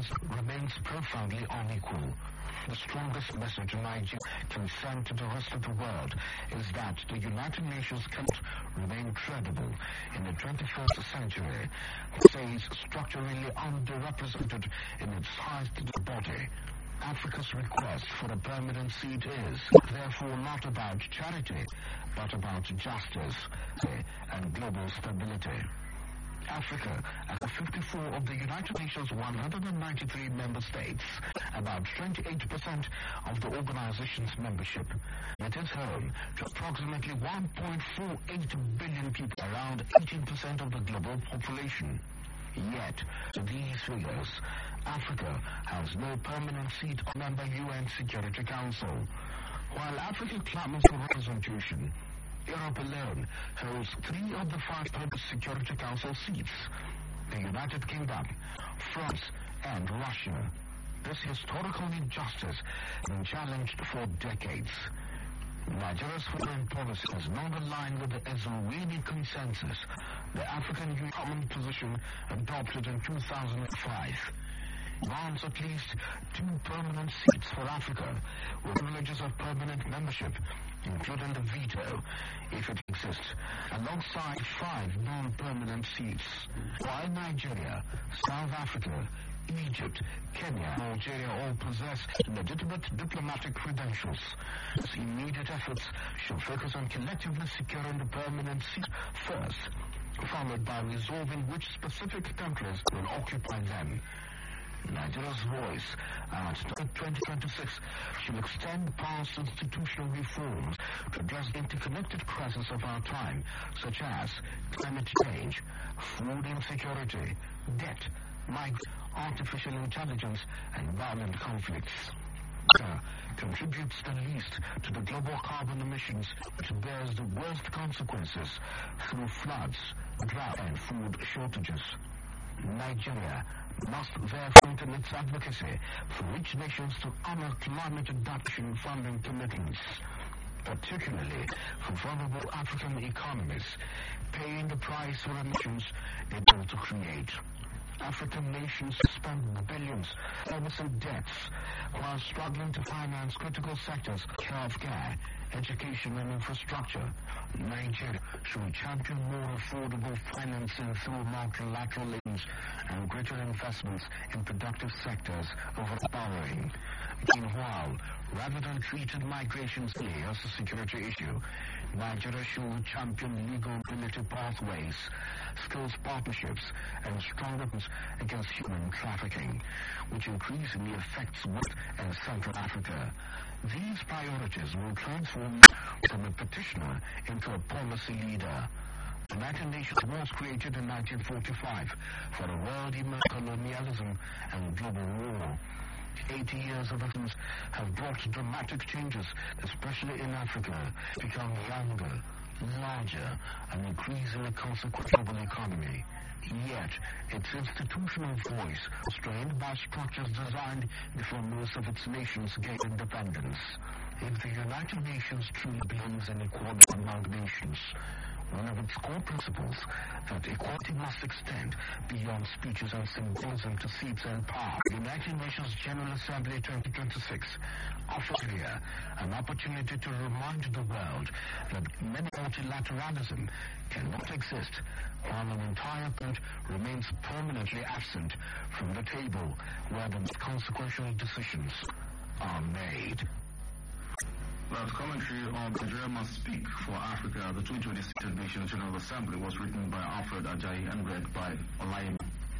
nations remains profoundly unequal. The strongest message Nigeria can send to the rest of the world is that the United Nations cannot remain credible in the 21st century, says structurally underrepresented in its highest body. Africa's request for a permanent seat is therefore not about charity, but about justice and global stability. Africa, as 54 of the United Nations 193 member states, about 28% of the organization's membership. It is home to approximately 1.48 billion people, around 18% of the global population. Yet, to these figures, Africa has no permanent seat on member UN Security Council. While Africa clamors for representation, Europe alone holds 3 of the 5 permanent Security Council seats: the United Kingdom, France, and Russia. This historical injustice has been challenged for decades. Nigeria's foreign policy is not aligned with the Eswini Consensus, the African Union Common Position adopted in 2005. Grants at least 2 permanent seats for Africa, with privileges of permanent membership, including the veto, if it exists, alongside 5 non-permanent seats. While Nigeria, South Africa, Egypt, Kenya, and Algeria all possess legitimate diplomatic credentials, its immediate efforts should focus on collectively securing the permanent seat first, followed by resolving which specific countries will occupy them. Nigeria's voice at 2026 should extend past institutional reforms to address the interconnected crises of our time, such as climate change, food insecurity, debt, artificial intelligence, and violent conflicts. Contributes the least to the global carbon emissions, which bears the worst consequences through floods, drought, and food shortages. Nigeria must therefore strengthen its advocacy for rich nations to honor climate adaptation funding commitments, particularly for vulnerable African economies, paying the price for emissions they built to create. African nations spend billions servicing debts while struggling to finance critical sectors like healthcare, education, and infrastructure. Nigeria should champion more affordable financing through multilateral loans and greater investments in productive sectors over borrowing. Meanwhile, rather than treating migration as a security issue, Nigeria should champion legal mobility pathways, skills partnerships, and stronger against human trafficking, which increasingly affects West and Central Africa. These priorities will transform from a petitioner into a policy leader. The United Nations was created in 1945 for a world immersed in colonialism and global war. 80 years of events have brought dramatic changes, especially in Africa, become younger, larger, and increasingly consequential economy. Yet, its institutional voice was strained by structures designed before most of its nations gained independence. If the United Nations truly believes in equality among nations, one of its core principles that equality must extend beyond speeches and symbolism to seats and power. The United Nations General Assembly 2026 offers here an opportunity to remind the world that multilateralism cannot exist while an entire point remains permanently absent from the table where the most consequential decisions are made. That commentary on Nigeria Must Speak for Africa, the 2026 Nations General Assembly, was written by Alfred Ajayi and read by Olayemi.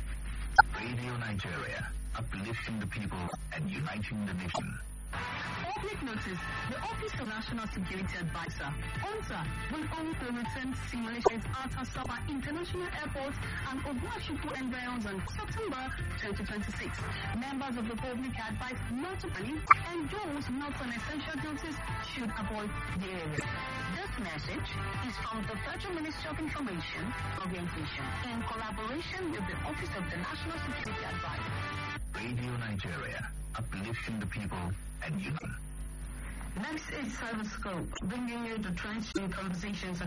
Radio Nigeria, uplifting the people and uniting the nation. Public notice, the Office of National Security Advisor, ONSA, will also return simulations at Asaba International Airport and Obuashuku environs on September 2026. Members of the public are advised not to panic, and those not on essential duties should avoid the area. This message is from the Federal Ministry of Information Orientation in collaboration with the Office of the National Security Advisor. Radio Nigeria, uplifting the people and uniting. Next is Cyberscope, bringing you the trends in conversations